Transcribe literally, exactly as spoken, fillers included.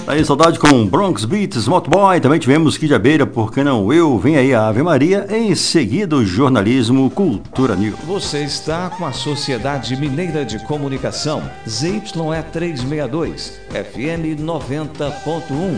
Aí, saudade com Bronx Beats, Motoboy. Também tivemos Kid Abelha, Por Que Não Eu? Vem aí a Ave Maria. Em seguida, o jornalismo Cultura News. Você está com a Sociedade Mineira de Comunicação, Z Y E trezentos e sessenta e dois, F M noventa ponto um.